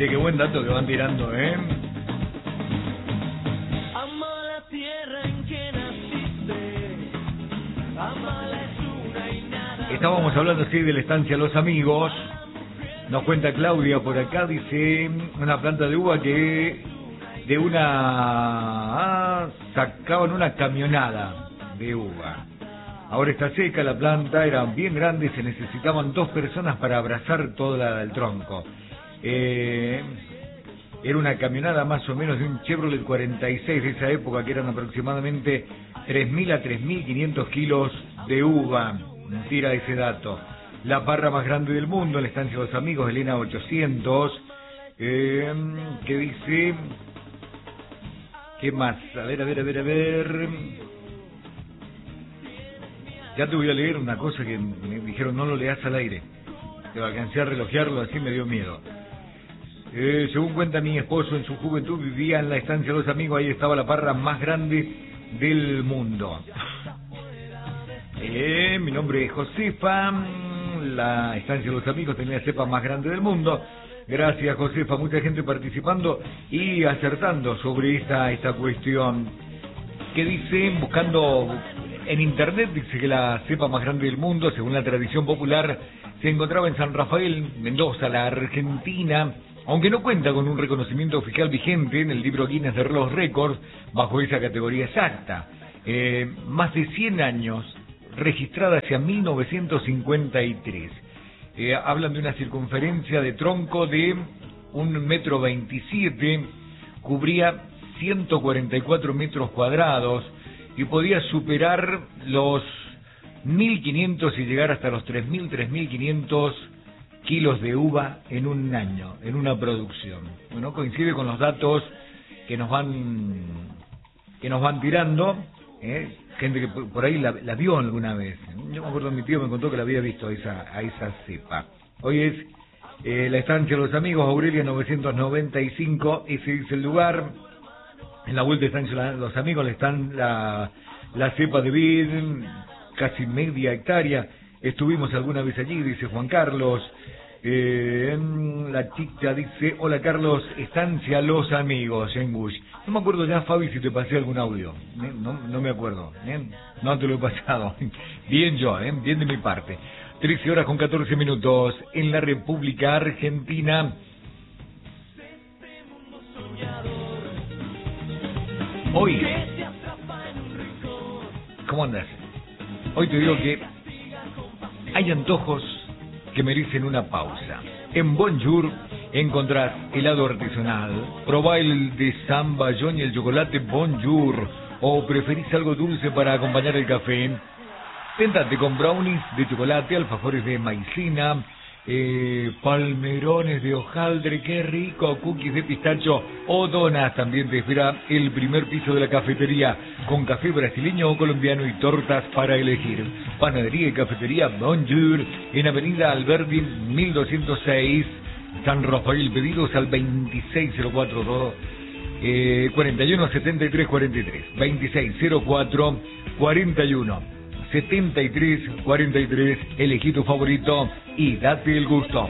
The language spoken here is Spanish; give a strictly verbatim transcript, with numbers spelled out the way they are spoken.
Che, qué buen dato que van tirando, ¿eh? Estábamos hablando, sí, de la estancia Los Amigos. Nos cuenta Claudia por acá, dice, una planta de uva que de una... Ah, sacaban una camionada de uva. Ahora está seca la planta, era bien grande, se necesitaban dos personas para abrazar todo la, el tronco. Eh, era una camionada más o menos de un Chevrolet cuarenta y seis de esa época, que eran aproximadamente tres mil a tres mil quinientos kilos de uva. Mentira ese dato. La parra más grande del mundo, en la estancia de Los Amigos, Elena ochocientos. Eh, ¿Qué dice? ¿Qué más? A ver, a ver, a ver, a ver. Ya te voy a leer una cosa que me dijeron, no lo leas al aire. Te alcancé a relojearlo, así me dio miedo. Eh, según cuenta mi esposo, en su juventud vivía en la estancia de Los Amigos, ahí estaba la parra más grande del mundo. Eh, mi nombre es Josefa, la estancia de Los Amigos tenía la cepa más grande del mundo. Gracias, Josefa, mucha gente participando y acertando sobre esta, esta cuestión. ¿Qué dice? Buscando en internet, dice que la cepa más grande del mundo, según la tradición popular, se encontraba en San Rafael, Mendoza, la Argentina, aunque no cuenta con un reconocimiento oficial vigente en el libro Guinness de los Récords bajo esa categoría exacta. Eh, más de cien años, registrada hacia mil novecientos cincuenta y tres. Eh, hablan de una circunferencia de tronco de un metro veintisiete, cubría ciento cuarenta y cuatro metros cuadrados y podía superar los mil quinientos y llegar hasta los tres mil, tres mil quinientos kilos de uva en un año, en una producción. Bueno, coincide con los datos que nos van que nos van tirando, ¿eh? Gente que por ahí la, la vio alguna vez. Yo me acuerdo, mi tío me contó que la había visto a esa, a esa cepa. Hoy es eh, la estancia de Los Amigos, Aurelia novecientos noventa y cinco, ese es el lugar. En la vuelta de estancia de Los Amigos están la, la cepa de vid, casi media hectárea. Estuvimos alguna vez allí, dice Juan Carlos. Eh, la chica dice, hola Carlos, estancia Los Amigos en Bush. No me acuerdo ya, Fabi, si te pasé algún audio. ¿Eh? No, no me acuerdo. ¿Eh? No te lo he pasado. Bien yo, ¿eh? Bien de mi parte. trece horas con catorce minutos en la República Argentina. Hoy, ¿cómo andas? Hoy te digo que hay antojos que merecen una pausa. En Bonjour encontrás helado artesanal, probá el de San Bayón y el chocolate Bonjour, o preferís algo dulce para acompañar el café. Tentate con brownies de chocolate, alfajores de maicena, eh, palmerones de hojaldre, qué rico, cookies de pistacho o donas. También te espera el primer piso de la cafetería, con café brasileño o colombiano y tortas para elegir. Panadería y cafetería Bonjour, en Avenida Alberdi mil doscientos seis, San Rafael. Pedidos al veintiséis cero cuatro, eh, cuarenta y uno setenta y tres cuarenta y tres, veintiséis cero cuatro, cuarenta y uno setenta y tres cuarenta y tres. Elegí tu favorito y date el gusto.